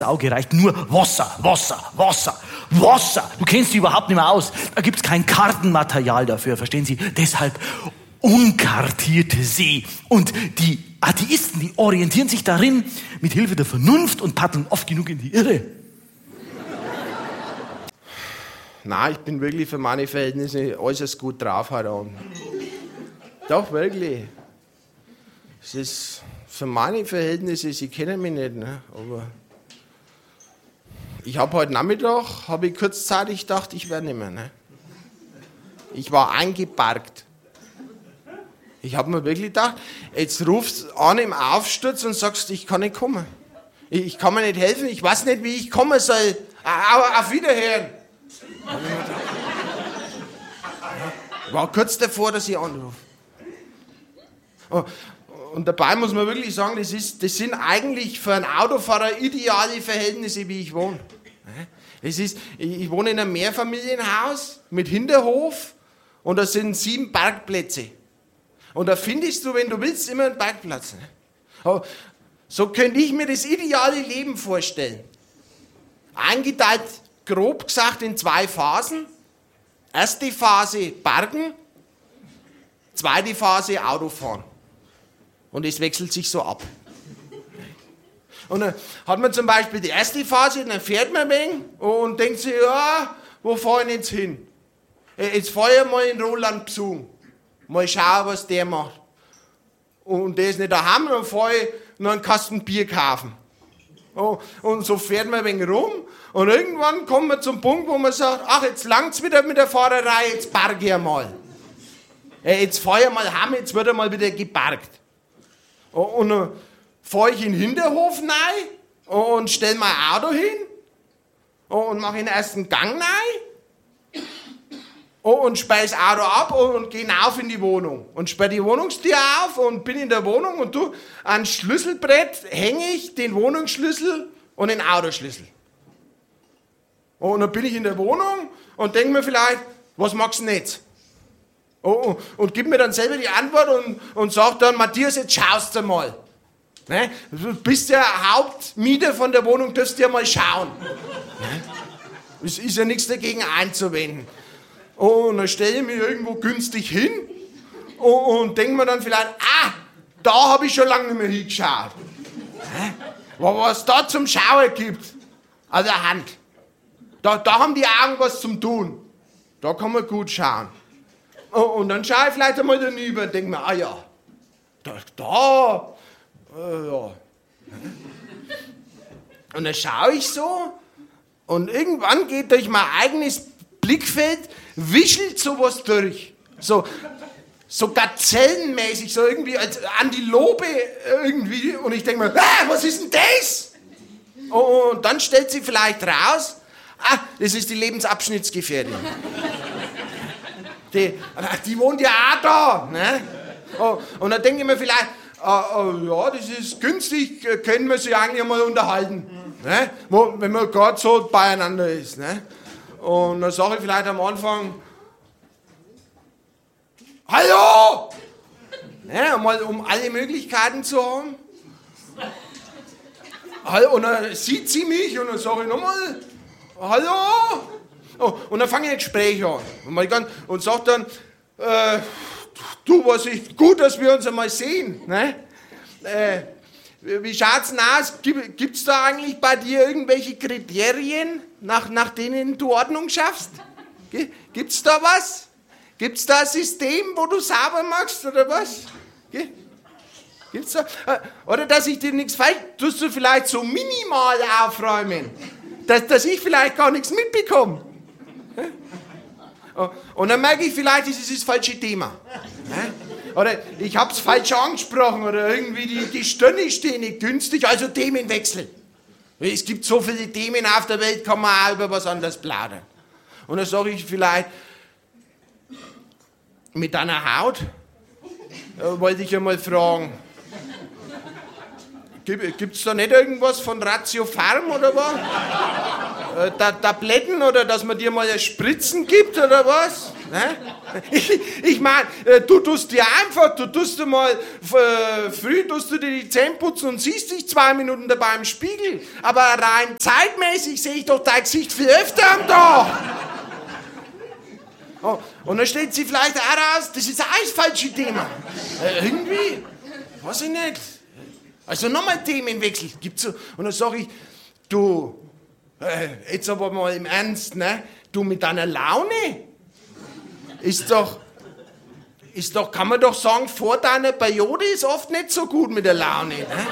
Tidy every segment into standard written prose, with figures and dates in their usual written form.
Auge reicht nur Wasser, Wasser, Wasser, Wasser. Du kennst dich überhaupt nicht mehr aus. Da gibt's kein Kartenmaterial dafür, verstehen Sie? Deshalb unkartierte See. Und die Atheisten, die orientieren sich darin mit Hilfe der Vernunft und paddeln oft genug in die Irre. Nein, ich bin wirklich für meine Verhältnisse äußerst gut drauf heute Abend. Doch, wirklich. Es ist für meine Verhältnisse, Sie kennen mich nicht, ne? Aber ich habe heute Nachmittag, kurzzeitig gedacht, ich werde nicht mehr. Ne? Ich war eingeparkt. Ich habe mir wirklich gedacht, jetzt rufst du an im Aufsturz und sagst, ich kann nicht kommen. Ich kann mir nicht helfen, ich weiß nicht, wie ich kommen soll. Auf Wiederhören. Ich war kurz davor, dass ich anrufe. Und dabei muss man wirklich sagen, das sind eigentlich für einen Autofahrer ideale Verhältnisse, wie ich wohne. Ich wohne in einem Mehrfamilienhaus mit Hinterhof und da sind 7 Parkplätze. Und da findest du, wenn du willst, immer einen Parkplatz. So könnte ich mir das ideale Leben vorstellen. Eingeteilt, grob gesagt, in 2 Phasen. Erste Phase Parken, zweite Phase Autofahren. Und es wechselt sich so ab. Und dann hat man zum Beispiel die erste Phase, dann fährt man ein wenig und denkt sich, ja, wo fahre ich jetzt hin? Jetzt fahre ich mal in Roland besuchen. Mal schauen, was der macht. Und der ist nicht daheim, dann fahre ich noch einen Kasten Bier kaufen. Und so fährt man ein wenig rum und irgendwann kommt man zum Punkt, wo man sagt, ach, jetzt langt's wieder mit der Fahrerei, jetzt parke ich einmal. Jetzt fahre ich mal heim, jetzt wird er mal wieder geparkt. Und dann fahre ich in den Hinterhof rein und stelle mein Auto hin und mache den ersten Gang rein und sperre das Auto ab und gehe rauf in die Wohnung und sperre die Wohnungstür auf und bin in der Wohnung und an Schlüsselbrett hänge ich den Wohnungsschlüssel und den Autoschlüssel. Und dann bin ich in der Wohnung und denke mir vielleicht, was magst du denn jetzt? Und gib mir dann selber die Antwort und sag dann, Matthias, jetzt schaust du mal. Ne? Du bist ja Hauptmieter von der Wohnung, darfst ja mal schauen. Ne? Es ist ja nichts dagegen einzuwenden. Und dann stelle ich mich irgendwo günstig hin und denke mir dann vielleicht, da habe ich schon lange nicht mehr hingeschaut. Ne? Was da zum Schauen gibt, an der Hand. Da haben die Augen was zum Tun. Da kann man gut schauen. Und dann schaue ich vielleicht einmal daneben und denke mir, ja, ja. Und dann schaue ich so und irgendwann geht durch mein eigenes Blickfeld, wischelt sowas durch. So gazellenmäßig, so irgendwie als Antilope irgendwie. Und ich denke mir, was ist denn das? Und dann stellt sie vielleicht raus, das ist die Lebensabschnittsgefährtin. Die wohnt ja auch da. Ne? Und dann denke ich mir vielleicht, ja, das ist günstig, können wir sich eigentlich mal unterhalten. Ne? Wenn man gerade so beieinander ist. Ne? Und dann sage ich vielleicht am Anfang, hallo! Ne? Mal, um alle Möglichkeiten zu haben. Und dann sieht sie mich und dann sage ich nochmal, hallo! Und dann fange ich ein Gespräch an und sage dann, du, was ist gut, dass wir uns einmal sehen. Ne? Wie schaut's denn aus? Gibt's da eigentlich bei dir irgendwelche Kriterien, nach denen du Ordnung schaffst? Gibt's da was? Gibt's da ein System, wo du sauber machst oder was? Gibt's da? Oder dass ich dir nichts falsch, tust du vielleicht so minimal aufräumen, dass ich vielleicht gar nichts mitbekomme? Und dann merke ich vielleicht, das ist das falsche Thema. Oder ich habe es falsch angesprochen oder irgendwie die Stunde steht nicht günstig, also Themenwechsel. Es gibt so viele Themen auf der Welt, kann man auch über was anderes plaudern. Und dann sage ich vielleicht, mit deiner Haut wollte ich ja mal fragen, gibt es da nicht irgendwas von Ratio Farm oder was? Tabletten oder dass man dir mal Spritzen gibt oder was? Ne? Ich meine, du tust dir mal früh tust du dir die Zähne putzen und siehst dich 2 Minuten dabei im Spiegel. Aber rein zeitmäßig sehe ich doch dein Gesicht viel öfter am Tag. Oh, und dann stellt sie vielleicht auch raus, das ist ein falsches Thema. Irgendwie, weiß ich nicht. Also nochmal Themenwechsel. Gibt's so. Und dann sag ich, du, jetzt aber mal im Ernst, ne? Du mit deiner Laune, ist doch, kann man doch sagen, vor deiner Periode ist oft nicht so gut mit der Laune, ne?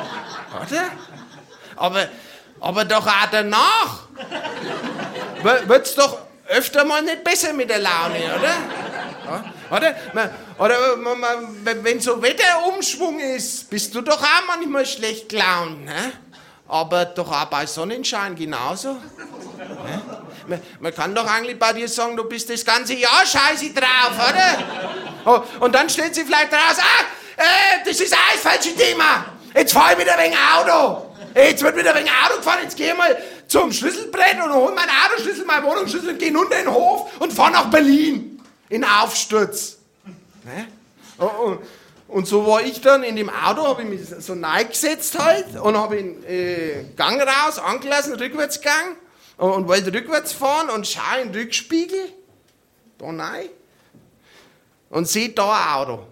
Oder? Aber doch auch danach. Wird's doch öfter mal nicht besser mit der Laune, oder? Oder wenn so Wetterumschwung ist, bist du doch auch manchmal schlecht gelaunt, ne? Aber doch auch bei Sonnenschein genauso. Ne? Man kann doch eigentlich bei dir sagen, du bist das ganze Jahr scheiße drauf, oder? Oh, und dann stellt sie vielleicht raus, das ist auch das falsche Thema. Jetzt fahr ich wieder wegen Auto. Jetzt wird wieder wegen Auto gefahren, jetzt geh ich mal zum Schlüsselbrett und hol meinen Autoschlüssel, meinen Wohnungsschlüssel und geh runter in den Hof und fahr nach Berlin. In Aufsturz. Ne? Und so war ich dann in dem Auto, habe ich mich so reingesetzt halt und habe den Gang raus, angelassen, Rückwärtsgang und wollte rückwärts fahren und schaue in den Rückspiegel, da rein und sehe da ein Auto.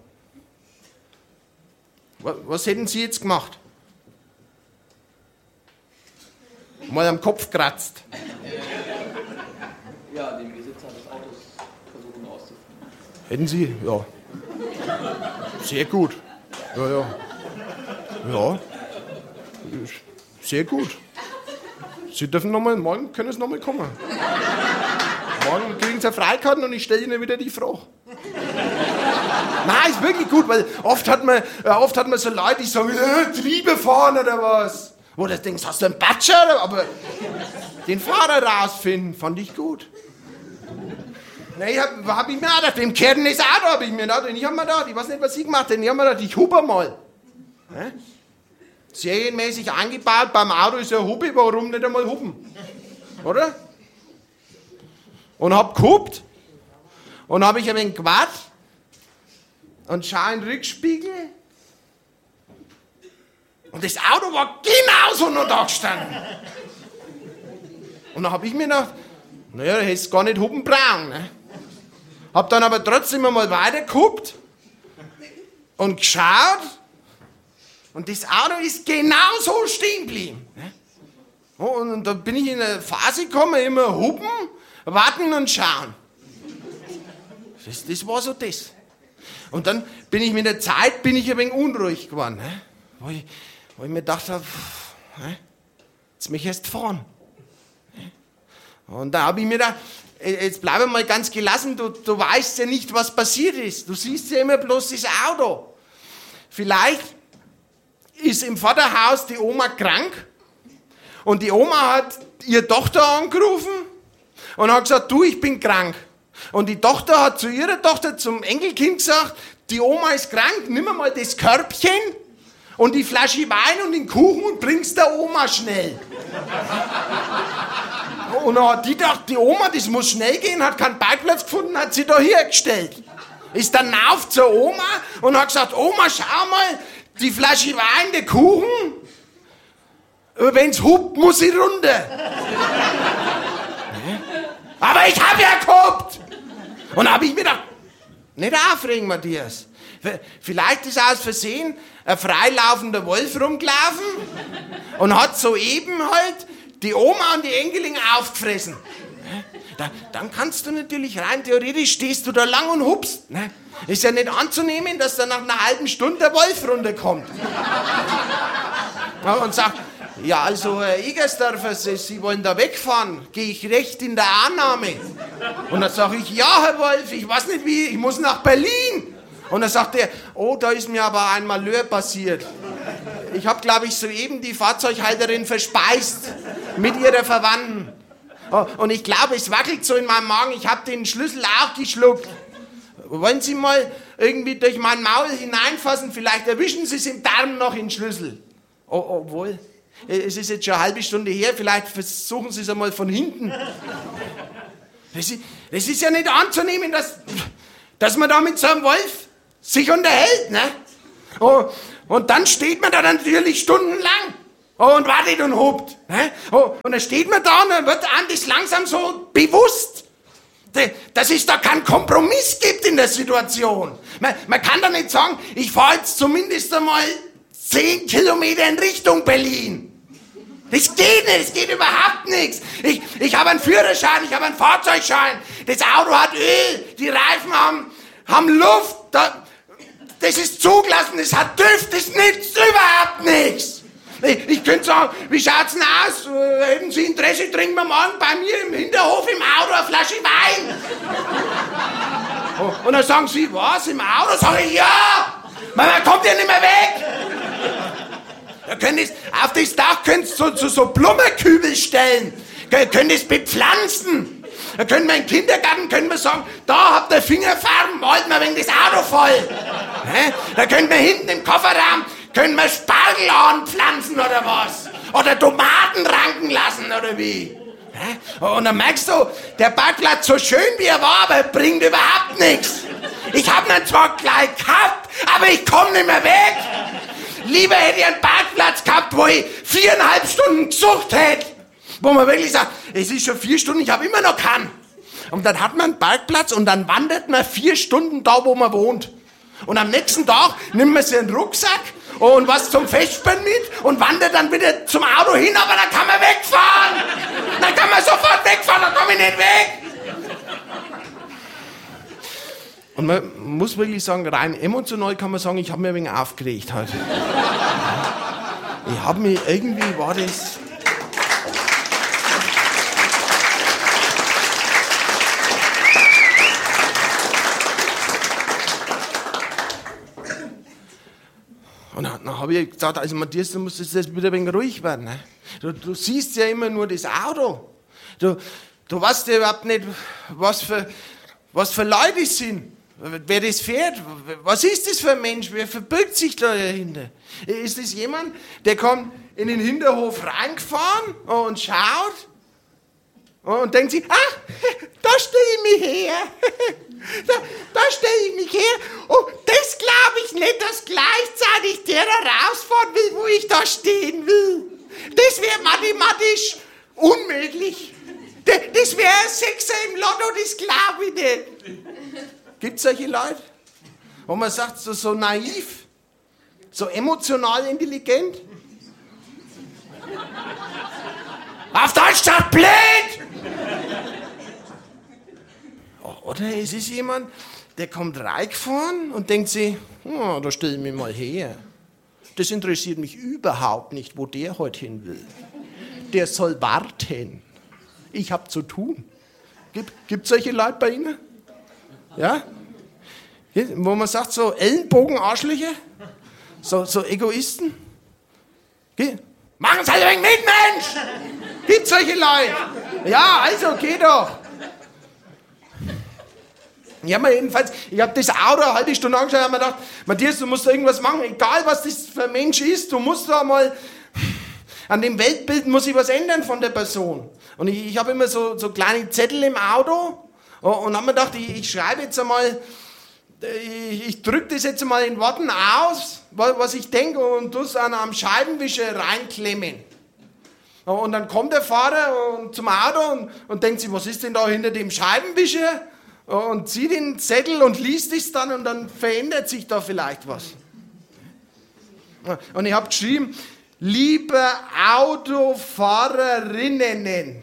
Was hätten Sie jetzt gemacht? Mal am Kopf kratzt. Ja, den Besitzer des Autos versuchen auszufinden. Hätten Sie? Ja. Sehr gut. Ja. Sehr gut. Sie dürfen morgen können Sie nochmal kommen. Morgen kriegen Sie eine Freikarten und ich stelle Ihnen wieder die Frage. Nein, ist wirklich gut, weil oft hat man so Leute, die sagen, Triebe fahren oder was. Wo du denkst, hast du einen Batscher? Aber den Fahrer rausfinden, fand ich gut. Na, hab ich mir auch gedacht, dem Kerl ist Auto, habe ich mir gedacht. Und ich habe mir gedacht, ich weiß nicht, was ich gemacht habe, ich habe mir gedacht, ich hupe mal. Serienmäßig eingebaut, beim Auto ist ja Hupe, warum nicht einmal hupen? Oder? Und hab gehupt und habe ich ein wenig gewartet und schaue in den Rückspiegel und das Auto war genauso noch da gestanden. Und dann habe ich mir gedacht, naja, da hättest du gar nicht hupen brauchen. Ne? Hab dann aber trotzdem einmal weiter gehupt und geschaut und das Auto ist genauso stehen geblieben. Ne? Und da bin ich in eine Phase gekommen, immer hupen, warten und schauen. Das war so das. Und dann bin ich mit der Zeit ein wenig unruhig geworden. Ne? Wo ich mir gedacht habe, jetzt möchte ich erst fahren. Und da habe ich mir gedacht, jetzt bleibe mal ganz gelassen, du weißt ja nicht, was passiert ist. Du siehst ja immer bloß das Auto. Vielleicht ist im Vaterhaus die Oma krank und die Oma hat ihre Tochter angerufen und hat gesagt, du, ich bin krank. Und die Tochter hat zu ihrer Tochter, zum Enkelkind gesagt, die Oma ist krank, nimm mal das Körbchen und die Flasche Wein und den Kuchen und bring's der Oma schnell. Und dann hat die gedacht, die Oma, das muss schnell gehen, hat keinen Parkplatz gefunden, hat sie da hergestellt. Ist dann rauf zur Oma und hat gesagt, Oma, schau mal, die Flasche Wein, der Kuchen, wenn's hupt, muss sie runter. Aber ich hab ja gehupt. Und hab ich mir gedacht, nicht aufregen, Matthias. Vielleicht ist aus Versehen ein freilaufender Wolf rumgelaufen und hat soeben halt die Oma und die Enkelin aufgefressen. Dann kannst du natürlich rein theoretisch, stehst du da lang und hupst. Ne? Ist ja nicht anzunehmen, dass dann nach einer halben Stunde der Wolf runterkommt. Und sagt, ja, also Herr Egersdorfer, Sie wollen da wegfahren, gehe ich recht in der Annahme. Und dann sage ich, ja, Herr Wolf, ich weiß nicht wie, ich muss nach Berlin. Und dann sagt er, oh, da ist mir aber ein Malheur passiert. Ich habe, glaube ich, soeben die Fahrzeughalterin verspeist mit ihrer Verwandten. Und ich glaube, es wackelt so in meinem Magen, ich habe den Schlüssel auch geschluckt. Wollen Sie mal irgendwie durch mein Maul hineinfassen, vielleicht erwischen Sie es im Darm noch in den Schlüssel. Obwohl, Es ist jetzt schon eine halbe Stunde her, vielleicht versuchen Sie es einmal von hinten. Das ist ja nicht anzunehmen, dass man da mit so einem Wolf sich unterhält, ne? Oh, und dann steht man da natürlich stundenlang und wartet und hupt. Ne? Oh, und dann steht man da und dann wird einem das langsam so bewusst, dass es da keinen Kompromiss gibt in der Situation. Man kann doch nicht sagen, ich fahre jetzt zumindest einmal 10 Kilometer in Richtung Berlin. Das geht nicht, das geht überhaupt nichts. Ich habe einen Führerschein, ich habe einen Fahrzeugschein. Das Auto hat Öl, die Reifen haben Luft. Das ist zugelassen, das hat Düft, das nützt überhaupt nichts. Ich könnte sagen, wie schaut's denn aus? Hätten Sie Interesse, trinken wir morgen bei mir im Hinterhof im Auto eine Flasche Wein? Und dann sagen Sie, was, im Auto? Sag ich, ja! Man kommt ja nicht mehr weg! Auf das Dach könntest du so Blumenkübel stellen. Könnt es bepflanzen. Da können wir im Kindergarten sagen, da habt ihr Fingerfarben, malt mir wegen das Auto voll. Da können wir hinten im Kofferraum Spargel anpflanzen oder was. Oder Tomaten ranken lassen oder wie. Und dann merkst du, der Parkplatz so schön wie er war, aber er bringt überhaupt nichts. Ich hab ihn zwar gleich gehabt, aber ich komm nicht mehr weg. Lieber hätte ich einen Parkplatz gehabt, wo ich 4,5 Stunden gesucht hätte. Wo man wirklich sagt, es ist schon 4 Stunden, ich habe immer noch keinen. Und dann hat man einen Parkplatz und dann wandert man 4 Stunden da, wo man wohnt. Und am nächsten Tag nimmt man sich einen Rucksack und was zum Festspielen mit und wandert dann wieder zum Auto hin, aber dann kann man wegfahren. Dann kann man sofort wegfahren, dann komme ich nicht weg. Und man muss wirklich sagen, rein emotional kann man sagen, ich habe mich ein wenig aufgeregt heute. Ich habe mich irgendwie, war das... Und dann habe ich gesagt, also Matthias, du musst jetzt wieder ein wenig ruhig werden. Ne? Du siehst ja immer nur das Auto. Du weißt ja überhaupt nicht, was für Leute es sind. Wer das fährt, was ist das für ein Mensch? Wer verbirgt sich da dahinter? Ist das jemand, der kommt in den Hinterhof reingefahren und schaut und denkt sich, da stelle ich mich her. Da stelle ich mich her. Und das glaube ich nicht, dass gleichzeitig der da rausfahren will, wo ich da stehen will. Das wäre mathematisch unmöglich. Das wäre ein Sechser im Lotto, das glaube ich nicht. Gibt es solche Leute, wo man sagt, so naiv, so emotional intelligent? Auf Deutsch sagt blöd! Oder es ist jemand, der kommt reingefahren und denkt sich, da stelle ich mich mal her. Das interessiert mich überhaupt nicht, wo der heute hin will. Der soll warten. Ich habe zu tun. Gibt es solche Leute bei Ihnen? Ja? Wo man sagt, so Ellenbogenarschlöcher? So Egoisten? Machen Sie halt ein wenig mit, Mensch! Gibt solche Leute? Ja, also, geh doch. Ich habe das Auto eine halbe Stunde angeschaut und habe mir gedacht, Matthias, du musst da irgendwas machen, egal was das für ein Mensch ist, du musst da mal, an dem Weltbild muss ich was ändern von der Person. Und ich habe immer so kleine Zettel im Auto und habe mir gedacht, ich schreibe jetzt einmal, ich drücke das jetzt einmal in Worten aus, was ich denke und tue es am Scheibenwischer reinklemmen. Und dann kommt der Fahrer zum Auto und denkt sich, was ist denn da hinter dem Scheibenwischer? Und zieht den Zettel und liest es dann und dann verändert sich da vielleicht was. Und ich habe geschrieben, liebe Autofahrerinnen,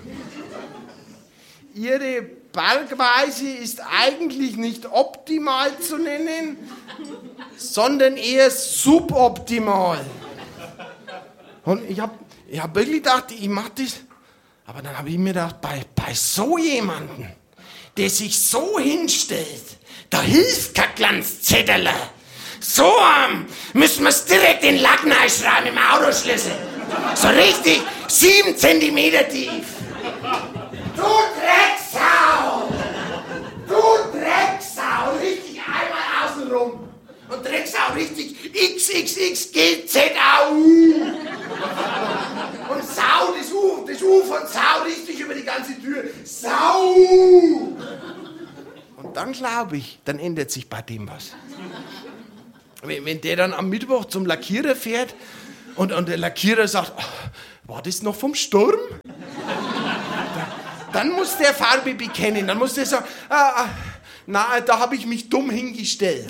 Ihre Parkweise ist eigentlich nicht optimal zu nennen, sondern eher suboptimal. Und ich hab wirklich gedacht, ich mache das. Aber dann habe ich mir gedacht, bei so jemandem, der sich so hinstellt, da hilft kein Glanzzettel. So müssen wir es direkt in den Lacken einschreiben im Autoschlüssel. So richtig 7 Zentimeter tief. Du Drecksau! Du Drecksau! Richtig einmal außenrum. Und Drecksau, richtig XXXGZAU. Und Sau, das U von Sau richtig über die ganze Tür. Sau. Und dann glaube ich, dann ändert sich bei dem was. Wenn der dann am Mittwoch zum Lackierer fährt und der Lackierer sagt, oh, war das noch vom Sturm? Dann muss der Farbe bekennen, dann muss der sagen, na, da habe ich mich dumm hingestellt.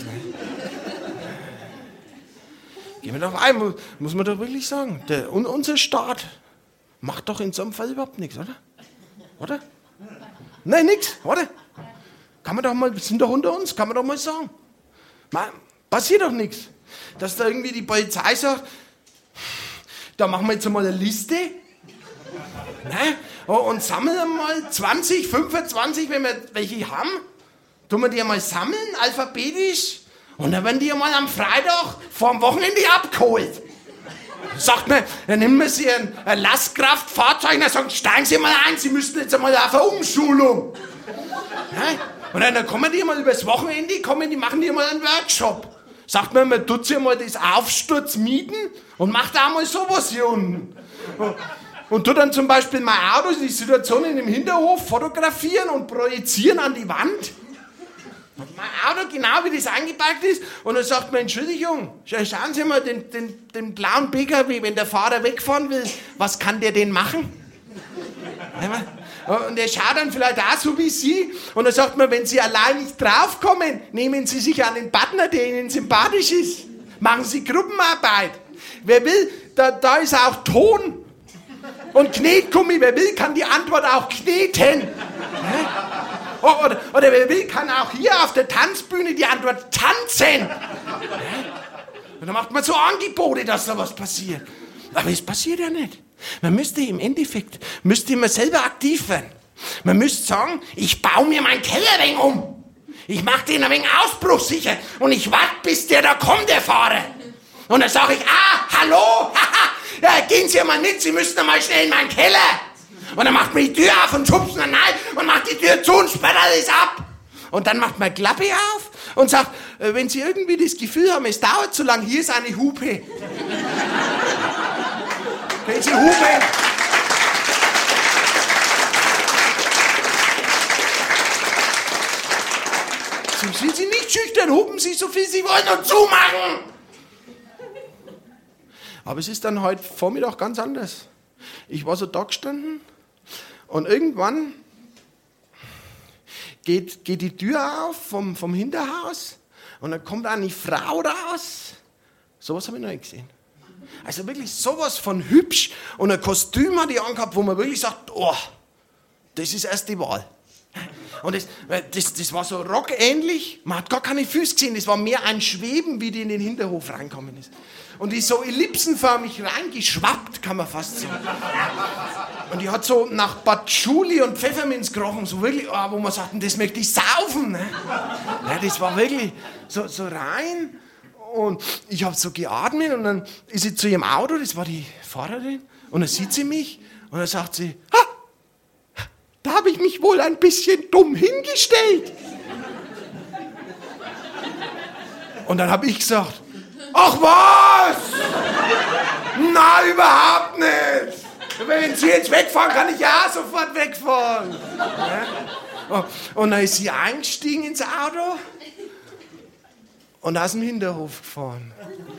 Gehen wir doch ein, muss man doch wirklich sagen, unser Staat macht doch in so einem Fall überhaupt nichts, oder? Oder? Nein, nix, oder? Kann man doch mal, wir sind doch unter uns, kann man doch mal sagen. Passiert doch nichts. Dass da irgendwie die Polizei sagt, da machen wir jetzt mal eine Liste, ne? Und sammeln mal 20, 25, wenn wir welche haben, tun wir die mal sammeln, alphabetisch, und dann werden die mal am Freitag vorm Wochenende abgeholt. Sagt man, dann nehmen wir sie ein Lastkraftfahrzeug und sagen, steigen Sie mal ein, Sie müssten jetzt einmal auf eine Umschulung. Ne? Und dann kommen die mal übers Wochenende, machen die mal einen Workshop. Sagt man tut sich mal das Aufsturz mieten und macht auch mal sowas hier unten. Und tut dann zum Beispiel mein Auto, die Situation in dem Hinterhof fotografieren und projizieren an die Wand. Und mein Auto, genau wie das eingepackt ist. Und dann sagt man, Entschuldigung, schauen Sie mal den blauen PKW, wenn der Fahrer wegfahren will, was kann der denn machen? Und er schaut dann vielleicht auch so wie Sie. Und dann sagt man, wenn Sie allein nicht draufkommen, nehmen Sie sich an den Partner, der Ihnen sympathisch ist. Machen Sie Gruppenarbeit. Wer will, da ist auch Ton. Und Knetgummi, wer will, kann die Antwort auch kneten. Oder wer will, kann auch hier auf der Tanzbühne die Antwort tanzen. Und dann macht man so Angebote, dass da was passiert. Aber es passiert ja nicht. Man müsste im Endeffekt, immer selber aktiv werden. Man müsste sagen, ich baue mir meinen Keller ein wenig um. Ich mache den ein wenig ausbruchsicher. Und ich warte, bis der da kommt, der Fahrer. Und dann sage ich, hallo, ja, gehen Sie mal nicht, Sie müssen mal schnell in meinen Keller. Und dann macht man die Tür auf und schubst ihn rein und macht die Tür zu und sperrt alles ab. Und dann macht man Klappe auf und sagt, wenn Sie irgendwie das Gefühl haben, es dauert zu lang, hier ist eine Hupe. Wenn Sie hupen. Sind Sie nicht schüchtern, hupen Sie so viel Sie wollen und zumachen. Aber es ist dann heute Vormittag ganz anders. Ich war so da gestanden und irgendwann geht die Tür auf vom Hinterhaus und dann kommt eine Frau raus. Sowas habe ich noch nicht gesehen. Also wirklich sowas von hübsch und ein Kostüm hat die angehabt, wo man wirklich sagt, oh, das ist erst die Wahl. Und das war so rockähnlich, man hat gar keine Füße gesehen, das war mehr ein Schweben, wie die in den Hinterhof reinkommen ist. Und die ist so ellipsenförmig reingeschwappt, kann man fast sagen. Und die hat so nach Patchouli und Pfefferminz gerochen, so wirklich, wo man sagt, das möchte ich saufen. Ne? Ja, das war wirklich so rein. Und ich habe so geatmet und dann ist sie zu ihrem Auto, das war die Fahrerin, und dann sieht sie mich und dann sagt sie, da habe ich mich wohl ein bisschen dumm hingestellt. Und dann habe ich gesagt, ach was? Na, überhaupt nicht. Wenn Sie jetzt wegfahren, kann ich ja sofort wegfahren. Und dann ist sie eingestiegen ins Auto und aus dem Hinterhof gefahren.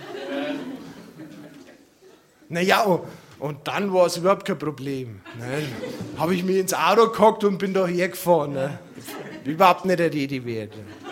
Naja, und dann war es überhaupt kein Problem. Ne? Habe ich mich ins Auto gehockt und bin da hergefahren. Ne? Überhaupt nicht eine Rede wert.